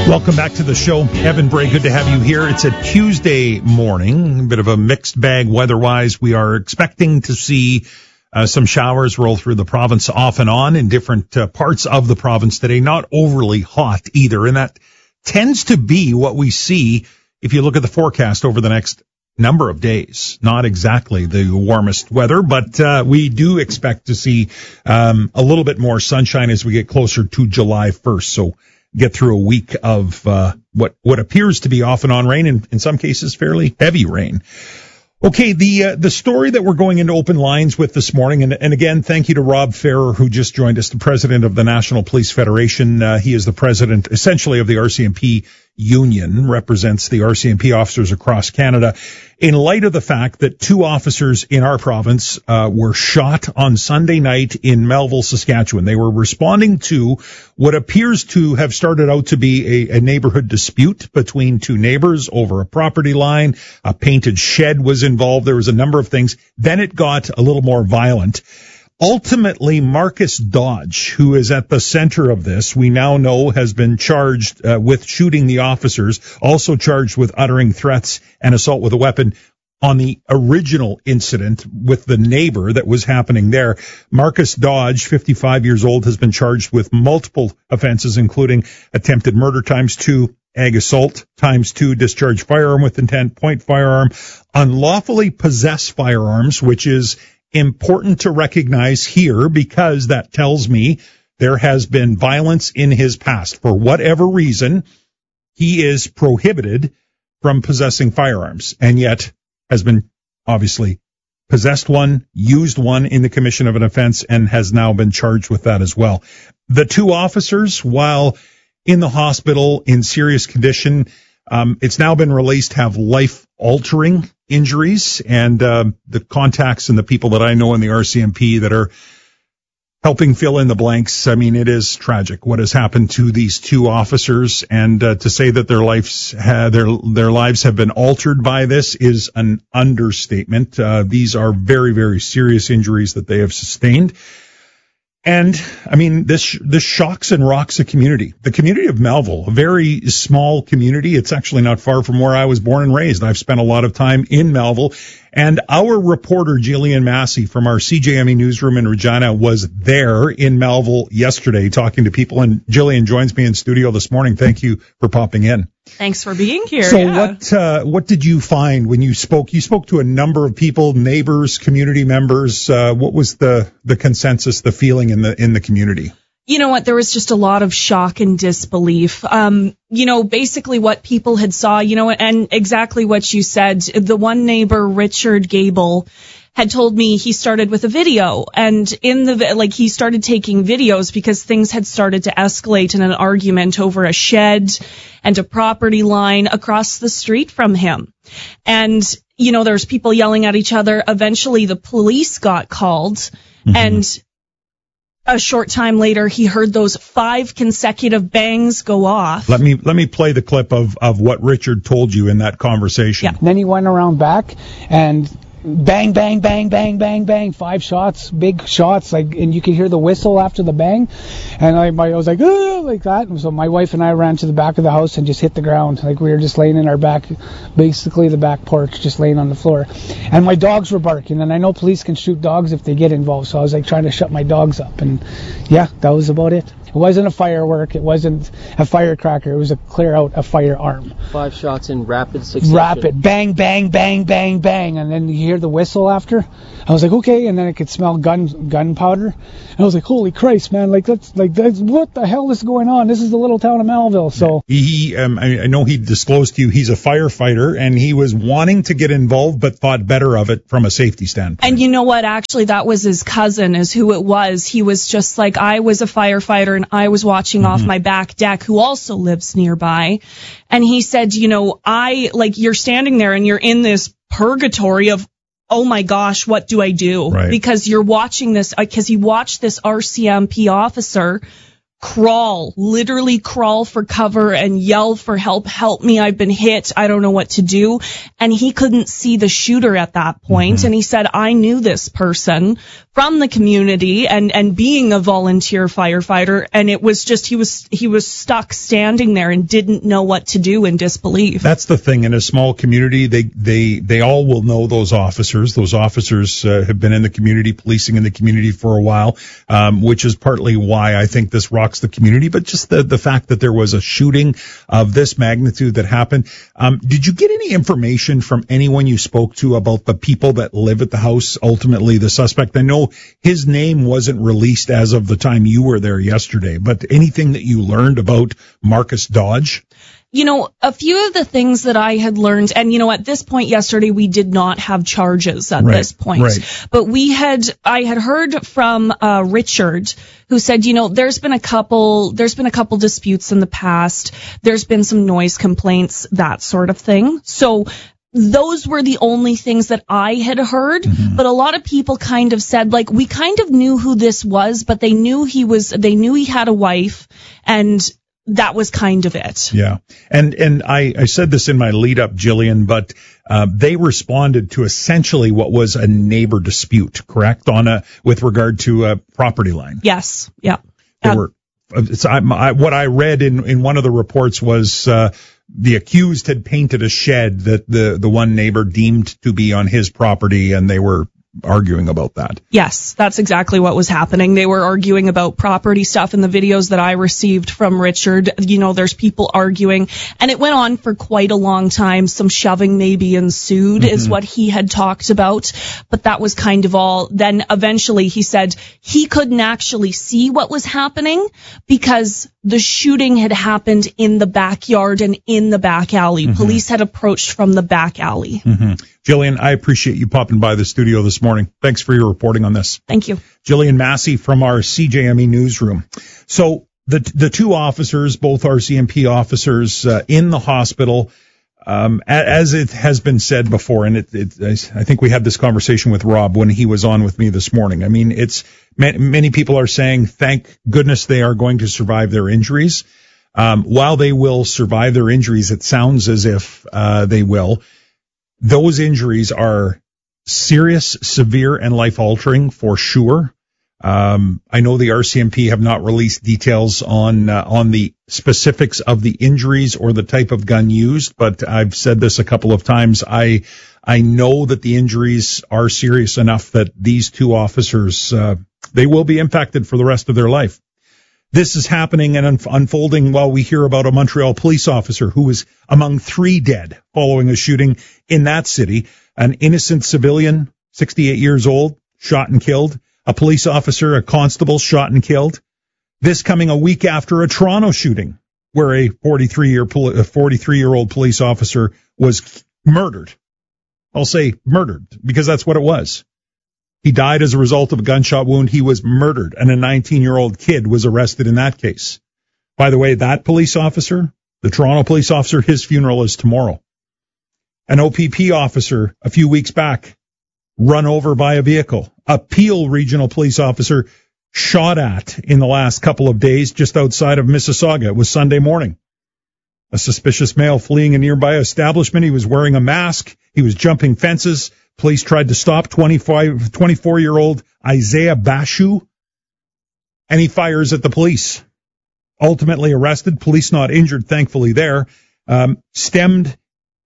Welcome back to the show. Evan Bray, good to have you here. It's a Tuesday morning, a bit of a mixed bag weather-wise. We are expecting to see some showers roll through the province off and on in different parts of the province today. Not overly hot either, and that tends to be what we see if you look at the forecast over the next number of days. Not exactly the warmest weather, but we do expect to see a little bit more sunshine as we get closer to July 1st. So get through a week of what appears to be off and on rain, and in some cases fairly heavy rain. Okay, the story that we're going into open lines with this morning, and again, thank you to Rob Ferrer, who just joined us, the president of the National Police Federation. He is the president, essentially, of the RCMP union, represents the RCMP officers across Canada. In light of the fact that 2 officers in our province were shot on Sunday night in Melville, Saskatchewan. They were responding to what appears to have started out to be a neighborhood dispute between 2 neighbors over a property line. A painted shed was involved. There was a number of things. Then it got a little more violent. Ultimately, Marcus Dodge, who is at the center of this, we now know has been charged with shooting the officers, also charged with uttering threats and assault with a weapon on the original incident with the neighbor that was happening there. Marcus Dodge, 55 years old, has been charged with multiple offenses, including attempted murder ×2, ag assault ×2, discharge firearm with intent, point firearm, unlawfully possess firearms, which is important to recognize here because that tells me there has been violence in his past. For whatever reason, he is prohibited from possessing firearms, and yet has been obviously possessed one, used one in the commission of an offense, and has now been charged with that as well. The 2 officers, while in the hospital in serious condition, it's now been released, have life-altering injuries, and the contacts and the people that I know in the RCMP that are helping fill in the blanks, I mean, it is tragic what has happened to these 2 officers, and to say that their lives have been altered by this is an understatement. These are very, very serious injuries that they have sustained. And, I mean, this shocks and rocks a community. The community of Melville, a very small community. It's actually not far from where I was born and raised. I've spent a lot of time in Melville. And our reporter, Jillian Massey, from our CJME newsroom in Regina, was there in Melville yesterday talking to people. And Jillian joins me in studio this morning. Thank you for popping in. Thanks for being here. So what did you find when you spoke? You spoke to a number of people, neighbors, community members. What was the consensus, the feeling in the community? You know what? There was just a lot of shock and disbelief. Basically what people had saw, and exactly what you said. The one neighbor, Richard Gable, had told me he started with a video, and he started taking videos because things had started to escalate in an argument over a shed and a property line across the street from him. And, there's people yelling at each other. Eventually the police got called, and a short time later, he heard those 5 consecutive bangs go off. Let me play the clip of what Richard told you in that conversation. Yeah. Then he went around back and bang, bang, bang, bang, bang, bang, 5 shots, big shots, and you could hear the whistle after the bang. And I was like, oh, like that. And so my wife and I ran to the back of the house and just hit the ground. Like we were just laying in our back, basically the back porch, just laying on the floor. And my dogs were barking. And I know police can shoot dogs if they get involved. So I was trying to shut my dogs up. And yeah, that was about it. It wasn't a firework. It wasn't a firecracker. It was a clear out a firearm. 5 shots in rapid succession. Rapid. Bang, bang, bang, bang, bang. And then you hear the whistle after. I was like, okay. And then I could smell gunpowder. And I was like, holy Christ, man. That's what the hell is going on? This is the little town of Melville. So I know he disclosed to you he's a firefighter, and he was wanting to get involved, but thought better of it from a safety standpoint. And you know what? Actually, that was his cousin is who it was. He was just like, I was a firefighter and I was watching off my back deck, who also lives nearby. And he said, you're standing there and you're in this purgatory of, oh my gosh, what do I do? Right. Because you're watching this, because he watched this RCMP officer literally crawl for cover and yell for help me, I've been hit, I don't know what to do. And he couldn't see the shooter at that point. And he said, I knew this person from the community and being a volunteer firefighter, and it was just he was stuck standing there and didn't know what to do in disbelief. That's the thing. In a small community, they all will know those officers. Those officers have been in the community, policing in the community for a while, which is partly why I think this rocks the community. But just the fact that there was a shooting of this magnitude that happened. Did you get any information from anyone you spoke to about the people that live at the house? Ultimately, the suspect, I know his name wasn't released as of the time you were there yesterday, but anything that you learned about Marcus Dodge? You know, a few of the things that I had learned, and, you know, at this point yesterday, we did not have charges at this point. Right. But I had heard from Richard, who said, you know, there's been a couple disputes in the past. There's been some noise complaints, that sort of thing. So those were the only things that I had heard, but a lot of people kind of said, like, we kind of knew who this was, but they knew he had a wife, and that was kind of it. Yeah. And I said this in my lead up, Jillian, but they responded to essentially what was a neighbor dispute, correct? With regard to a property line. Yes. Yeah. What I read in one of the reports was, the accused had painted a shed that the one neighbor deemed to be on his property, and they were arguing about that. Yes, that's exactly what was happening. They were arguing about property stuff. In the videos that I received from Richard, you know, there's people arguing, and it went on for quite a long time. Some shoving maybe ensued is what he had talked about, but that was kind of all. Then eventually he said he couldn't actually see what was happening because the shooting had happened in the backyard and in the back alley. Police had approached from the back alley. Jillian, I appreciate you popping by the studio this morning. Thanks for your reporting on this. Thank you. Jillian Massey from our CJME newsroom. So the two officers, both RCMP officers, in the hospital, as it has been said before, and I think we had this conversation with Rob when he was on with me this morning. I mean, many people are saying, thank goodness they are going to survive their injuries. While they will survive their injuries, it sounds as if they will. Those injuries are serious, severe, and life-altering for sure. I know the RCMP have not released details on the specifics of the injuries or the type of gun used, but I've said this a couple of times. I know that the injuries are serious enough that these two officers, they will be impacted for the rest of their life. This is happening and unfolding while we hear about a Montreal police officer who was among 3 dead following a shooting in that city. An innocent civilian, 68 years old, shot and killed. A police officer, a constable, shot and killed. This coming a week after a Toronto shooting where a 43-year-old police officer was murdered. I'll say murdered because that's what it was. He died as a result of a gunshot wound. He was murdered, and a 19-year-old kid was arrested in that case. By the way, that police officer, the Toronto police officer, his funeral is tomorrow. An OPP officer a few weeks back, run over by a vehicle. A Peel regional police officer shot at in the last couple of days just outside of Mississauga. It was Sunday morning. A suspicious male fleeing a nearby establishment. He was wearing a mask. He was jumping fences. Police tried to stop 24-year-old Isaiah Bashu, and he fires at the police. Ultimately arrested. Police not injured, thankfully, there. Stemming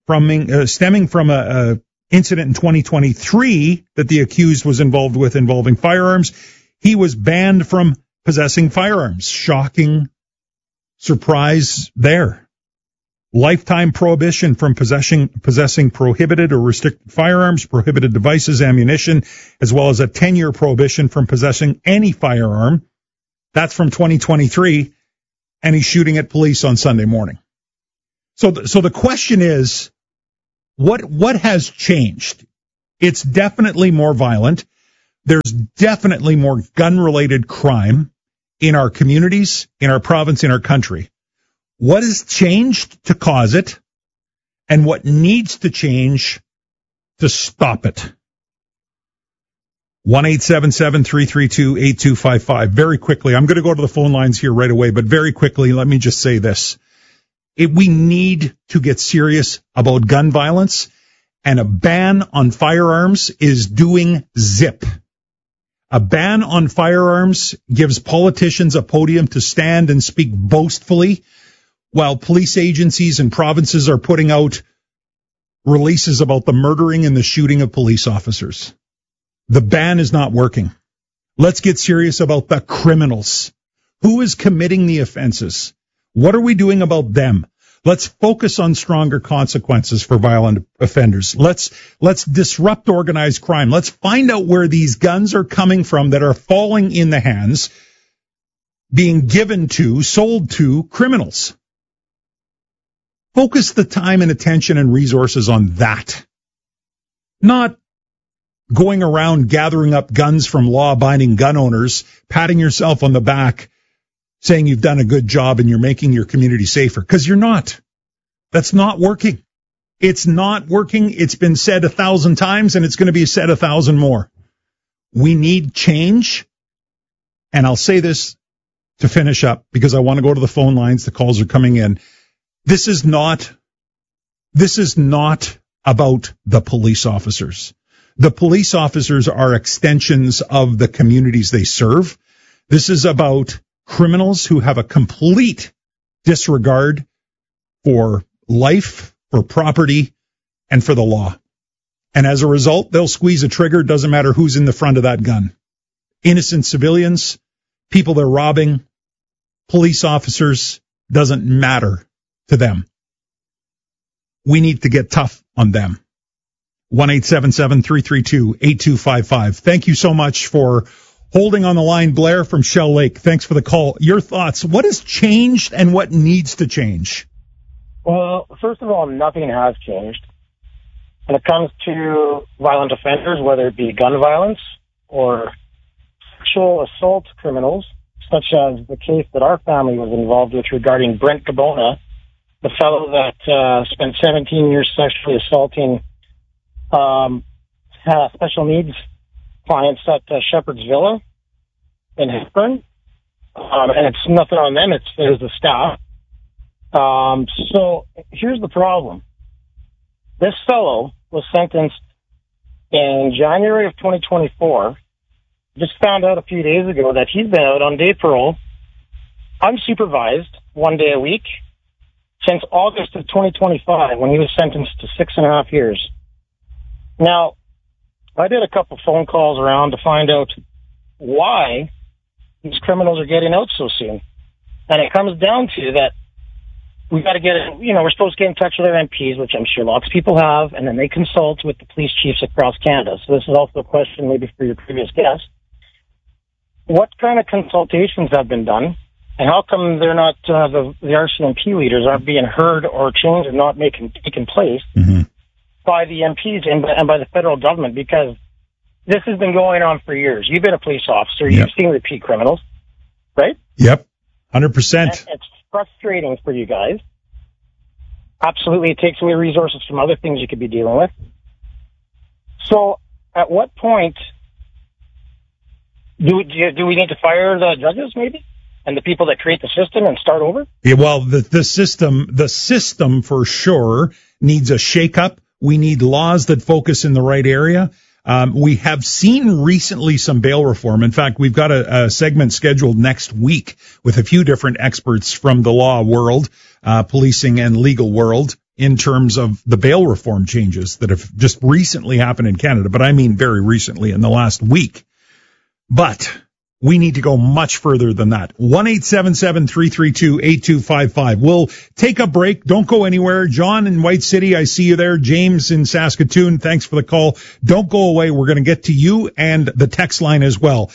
from a incident in 2023 that the accused was involved with involving firearms. He was banned from possessing firearms. Shocking surprise there. Lifetime prohibition from possessing prohibited or restricted firearms, prohibited devices, ammunition, as well as a 10-year prohibition from possessing any firearm. That's from 2023, and he's shooting at police on Sunday morning. So the question is, what has changed? It's definitely more violent. There's definitely more gun-related crime in our communities, in our province, in our country. What has changed to cause it, and what needs to change to stop it? 1-877-332-8255. Very quickly, I'm going to go to the phone lines here right away, but very quickly, let me just say this. We need to get serious about gun violence, and a ban on firearms is doing zip. A ban on firearms gives politicians a podium to stand and speak boastfully, while police agencies and provinces are putting out releases about the murdering and the shooting of police officers. The ban is not working. Let's get serious about the criminals. Who is committing the offenses? What are we doing about them? Let's focus on stronger consequences for violent offenders. Let's disrupt organized crime. Let's find out where these guns are coming from that are falling in the hands, being given to, sold to criminals. Focus the time and attention and resources on that. Not going around gathering up guns from law-abiding gun owners, patting yourself on the back, saying you've done a good job and you're making your community safer, because you're not. That's not working. It's not working. It's been said 1,000 times, and it's going to be said 1,000 more. We need change. And I'll say this to finish up, because I want to go to the phone lines. The calls are coming in. This is not about the police officers. The police officers are extensions of the communities they serve. This is about criminals who have a complete disregard for life, for property, and for the law. And as a result, they'll squeeze a trigger. Doesn't matter who's in the front of that gun. Innocent civilians, people they're robbing, police officers, doesn't matter to them. We need to get tough on them. 1-877-332-8255. Thank you so much for holding on the line. Blair from Shell Lake, thanks for the call. Your thoughts. What has changed and what needs to change? Well, first of all, nothing has changed. When it comes to violent offenders, whether it be gun violence or sexual assault criminals, such as the case that our family was involved with regarding Brent Cabona, the fellow that spent 17 years sexually assaulting special needs clients at Shepherd's Villa in Hepburn. And it's nothing on them, it's the staff. So here's the problem. This fellow was sentenced in January of 2024. Just found out a few days ago that he's been out on day parole, unsupervised, 1 day a week, since August of 2025, when he was sentenced to 6.5 years. Now, I did a couple phone calls around to find out why these criminals are getting out so soon. And it comes down to that we've got to get, we're supposed to get in touch with our MPs, which I'm sure lots of people have, and then they consult with the police chiefs across Canada. So this is also a question maybe for your previous guest. What kind of consultations have been done, and how come they're not, the RCMP leaders aren't being heard or change are not taking place by the MPs and by the federal government? Because this has been going on for years. You've been a police officer. You've seen repeat criminals, right? Yep, 100%. It's frustrating for you guys. Absolutely, it takes away resources from other things you could be dealing with. So at what point do we need to fire the judges, maybe, and the people that create the system and start over? Yeah, well, the system for sure needs a shakeup. We need laws that focus in the right area. We have seen recently some bail reform. In fact, we've got a segment scheduled next week with a few different experts from the law world, policing and legal world, in terms of the bail reform changes that have just recently happened in Canada. But I mean very recently, in the last week. But we need to go much further than that. 1-877-332-8255. We'll take a break. Don't go anywhere. John in White City, I see you there. James in Saskatoon, thanks for the call. Don't go away. We're going to get to you and the text line as well.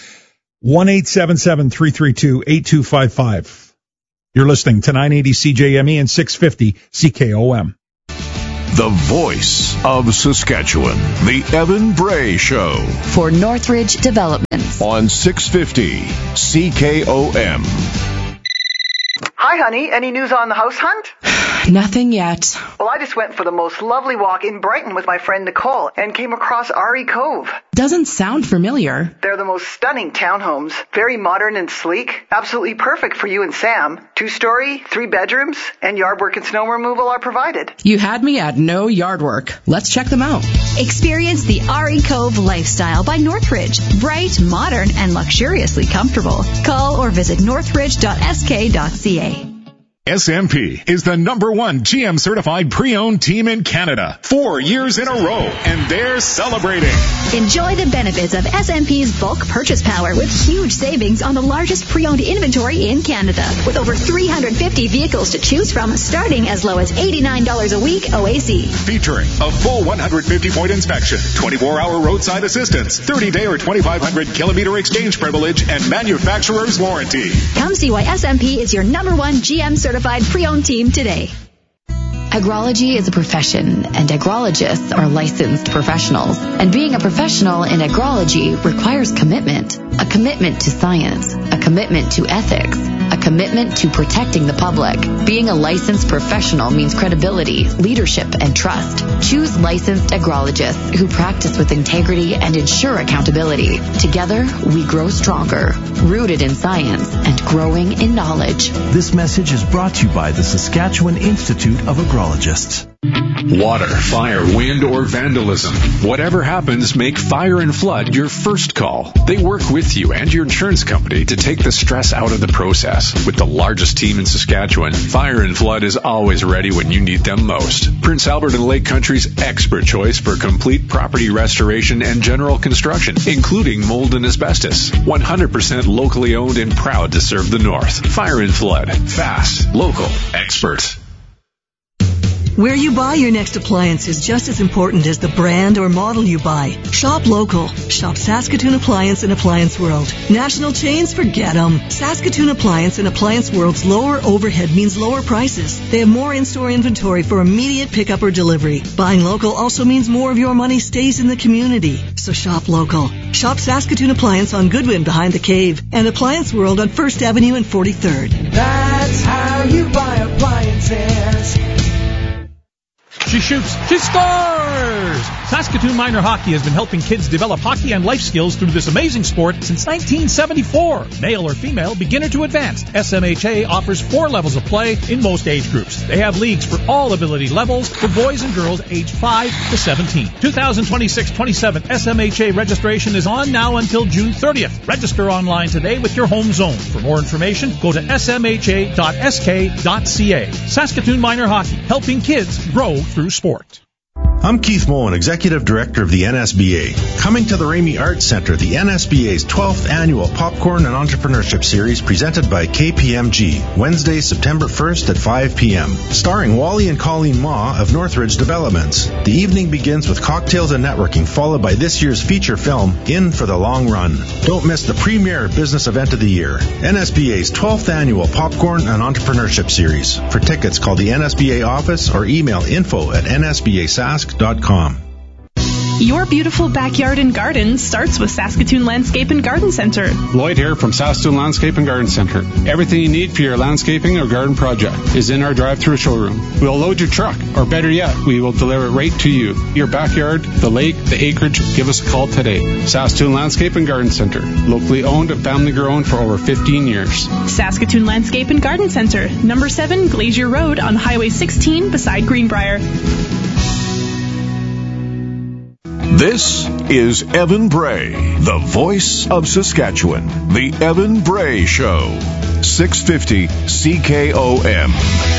1-877-332-8255. You're listening to 980 CJME and 650 CKOM. The voice of Saskatchewan, the Evan Bray Show. For Northridge Developments. On 650 CKOM. Hi, honey. Any news on the house hunt? Nothing yet. Well, I just went for the most lovely walk in Brighton with my friend Nicole and came across RE Cove. Doesn't sound familiar. They're the most stunning townhomes, very modern and sleek, absolutely perfect for you and Sam. 2-story, 3 bedrooms, and yard work and snow removal are provided. You had me at no yard work. Let's check them out. Experience the RE Cove lifestyle by Northridge. Bright, modern, and luxuriously comfortable. Call or visit northridge.sk.ca. SMP is the #1 GM certified pre-owned team in Canada. 4 years in a row, and they're celebrating. Enjoy the benefits of SMP's bulk purchase power with huge savings on the largest pre-owned inventory in Canada. With over 350 vehicles to choose from, starting as low as $89 a week OAC. Featuring a full 150-point inspection, 24-hour roadside assistance, 30-day or 2,500-kilometer exchange privilege, and manufacturer's warranty. Come see why SMP is your #1 GM certified pre-owned team today. Agrology is a profession, and agrologists are licensed professionals. And being a professional in agrology requires commitment. A commitment to science, a commitment to ethics, a commitment to protecting the public. Being a licensed professional means credibility, leadership, and trust. Choose licensed agrologists who practice with integrity and ensure accountability. Together, we grow stronger, rooted in science and growing in knowledge. This message is brought to you by the Saskatchewan Institute of Agrologists. Water, fire, wind, or vandalism. Whatever happens, make Fire and Flood your first call. They work with you and your insurance company to take the stress out of the process. With the largest team in Saskatchewan, Fire and Flood is always ready when you need them most. Prince Albert and Lake Country's expert choice for complete property restoration and general construction, including mold and asbestos. 100% locally owned and proud to serve the North. Fire and Flood. Fast, local, expert. Where you buy your next appliance is just as important as the brand or model you buy. Shop local. Shop Saskatoon Appliance and Appliance World. National chains, forget them. Saskatoon Appliance and Appliance World's lower overhead means lower prices. They have more in-store inventory for immediate pickup or delivery. Buying local also means more of your money stays in the community. So shop local. Shop Saskatoon Appliance on Goodwin behind the Cave and Appliance World on 1st Avenue and 43rd. That's how you buy appliances. She shoots. She scores! Saskatoon Minor Hockey has been helping kids develop hockey and life skills through this amazing sport since 1974. Male or female, beginner to advanced, SMHA offers 4 levels of play in most age groups. They have leagues for all ability levels for boys and girls aged 5 to 17. 2026-27 SMHA registration is on now until June 30th. Register online today with your home zone. For more information, go to smha.sk.ca. Saskatoon Minor Hockey, helping kids grow through sport. I'm Keith Moen, Executive Director of the NSBA. Coming to the Ramey Arts Center, the NSBA's 12th Annual Popcorn and Entrepreneurship Series presented by KPMG, Wednesday, September 1st at 5 p.m. Starring Wally and Colleen Ma of Northridge Developments. The evening begins with cocktails and networking, followed by this year's feature film, In for the Long Run. Don't miss the premier business event of the year, NSBA's 12th Annual Popcorn and Entrepreneurship Series. For tickets, call the NSBA office or email info@nsbasask.com. Your beautiful backyard and garden starts with Saskatoon Landscape and Garden Center. Lloyd here from Saskatoon Landscape and Garden Center. Everything you need for your landscaping or garden project is in our drive-through showroom. We'll load your truck, or better yet, we will deliver it right to you. Your backyard, the lake, the acreage, give us a call today. Saskatoon Landscape and Garden Center. Locally owned and family grown for over 15 years. Saskatoon Landscape and Garden Center. Number 7 Glacier Road on Highway 16 beside Greenbrier. This is Evan Bray, the voice of Saskatchewan. The Evan Bray Show. 650 CKOM.